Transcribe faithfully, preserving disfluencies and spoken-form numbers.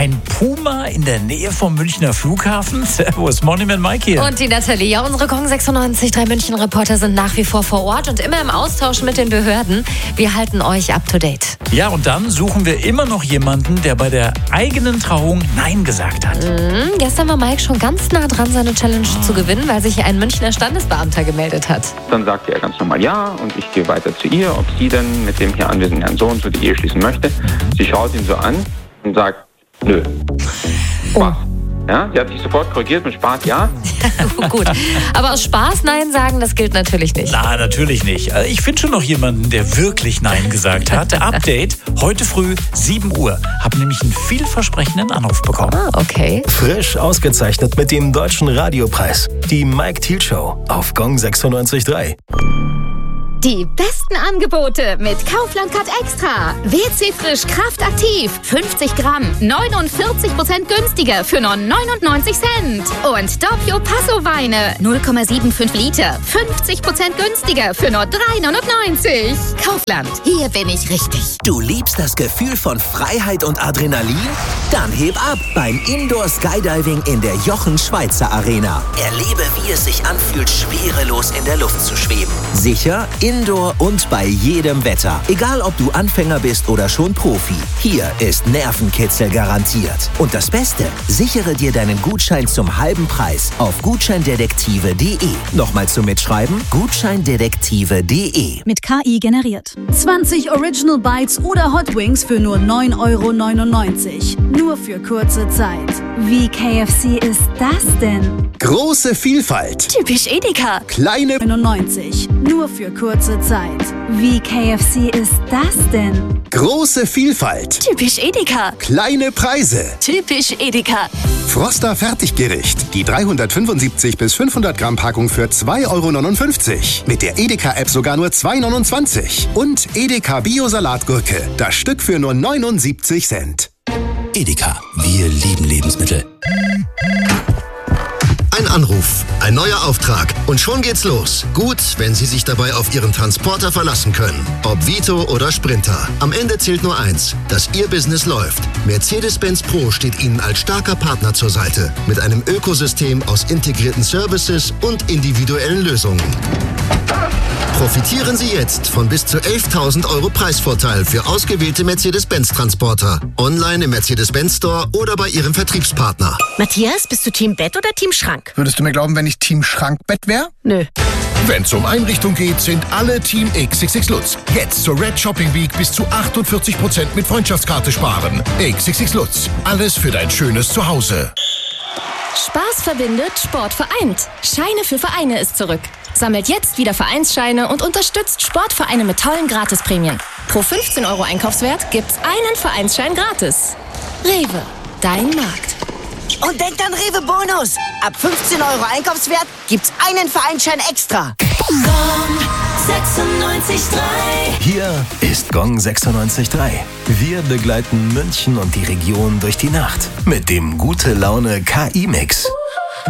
Ein Puma in der Nähe vom Münchner Flughafen? Servus, Monument Mike hier. Und die Nathalie. Ja, unsere Gong sechsundneunzig Komma drei München-Reporter sind nach wie vor vor Ort und immer im Austausch mit den Behörden. Wir halten euch up to date. Ja, und dann suchen wir immer noch jemanden, der bei der eigenen Trauung Nein gesagt hat. Mhm, gestern war Mike schon ganz nah dran, seine Challenge ah. zu gewinnen, weil sich ein Münchner Standesbeamter gemeldet hat. Dann sagte er ganz normal ja und ich gehe weiter zu ihr, ob sie denn mit dem hier anwesenden Herrn so und so die Ehe schließen möchte. Sie schaut ihn so an und sagt, nö. Spaß. Oh. Ja, sie hat sich sofort korrigiert mit Spaß, ja. Ja, gut. Aber aus Spaß Nein sagen, das gilt natürlich nicht. Na, natürlich nicht. Ich finde schon noch jemanden, der wirklich Nein gesagt hat. Update, heute früh sieben Uhr. Hab nämlich einen vielversprechenden Anruf bekommen. Ah, okay. Frisch ausgezeichnet mit dem Deutschen Radiopreis. Die Mike Thiel Show auf Gong sechsundneunzig Komma drei. Die besten Angebote mit Kaufland Card Extra. W C Frisch Kraft aktiv. fünfzig Gramm. neunundvierzig Prozent günstiger für nur neunundneunzig Cent. Und Doppio Passo Weine. null Komma fünfundsiebzig Liter. fünfzig Prozent günstiger für nur drei neunundneunzig. Kaufland. Hier bin ich richtig. Du liebst das Gefühl von Freiheit und Adrenalin? Dann heb ab beim Indoor Skydiving in der Jochen Schweizer Arena. Erlebe, wie es sich anfühlt, schwerelos in der Luft zu schweben. Sicher, Indoor und bei jedem Wetter. Egal, ob du Anfänger bist oder schon Profi. Hier ist Nervenkitzel garantiert. Und das Beste, sichere dir deinen Gutschein zum halben Preis auf gutscheindetektive punkt de. Nochmal zum Mitschreiben, gutscheindetektive punkt de. Mit K I generiert. zwanzig Original Bites oder Hot Wings für nur neun Euro neunundneunzig. Nur für kurze Zeit. Wie K F C ist das denn? Große Vielfalt. Typisch Edeka. Kleine neunundneunzig. Nur für kurze Zeit. Wie K F C ist das denn? Große Vielfalt. Typisch Edeka. Kleine Preise. Typisch Edeka. Froster Fertiggericht. Die dreihundertfünfundsiebzig bis fünfhundert Gramm Packung für zwei Euro neunundfünfzig. Mit der Edeka-App sogar nur zwei Euro neunundzwanzig. Und Edeka Bio-Salatgurke. Das Stück für nur neunundsiebzig Cent. Edeka. Wir lieben Lebensmittel. Ein Anruf, ein neuer Auftrag und schon geht's los. Gut, wenn Sie sich dabei auf Ihren Transporter verlassen können. Ob Vito oder Sprinter. Am Ende zählt nur eins, dass Ihr Business läuft. Mercedes-Benz Pro steht Ihnen als starker Partner zur Seite. Mit einem Ökosystem aus integrierten Services und individuellen Lösungen. Profitieren Sie jetzt von bis zu elftausend Euro Preisvorteil für ausgewählte Mercedes-Benz-Transporter. Online im Mercedes-Benz Store oder bei Ihrem Vertriebspartner. Matthias, bist du Team Bett oder Team Schrank? Würdest du mir glauben, wenn ich Team Schrankbett wäre? Nö. Wenn's um Einrichtung geht, sind alle Team X X X Lutz. Jetzt zur Red Shopping Week bis zu achtundvierzig Prozent mit Freundschaftskarte sparen. X X X Lutz. Alles für dein schönes Zuhause. Spaß verbindet, Sport vereint. Scheine für Vereine ist zurück. Sammelt jetzt wieder Vereinsscheine und unterstützt Sportvereine mit tollen Gratisprämien. Pro fünfzehn Euro Einkaufswert gibt's einen Vereinsschein gratis. Rewe, dein Markt. Und denkt an Rewe Bonus. Ab fünfzehn Euro Einkaufswert gibt's einen Vereinsschein extra. Gong sechsundneunzig Komma drei. Hier ist Gong sechsundneunzig Komma drei. Wir begleiten München und die Region durch die Nacht mit dem Gute Laune K I-Mix.